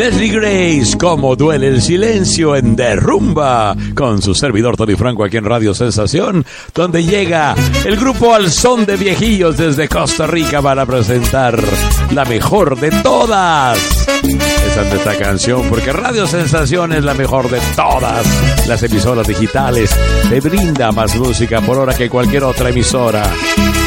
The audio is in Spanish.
Leslie Grace, Cómo duele el silencio en Derrumba, con su servidor Tony Franco aquí en Radio Sensación, donde llega el grupo Al Son de Viejillos desde Costa Rica para presentar la mejor de todas. Esa es nuestra canción, porque Radio Sensación es la mejor de todas las emisoras digitales. Te brinda más música por hora que cualquier otra emisora.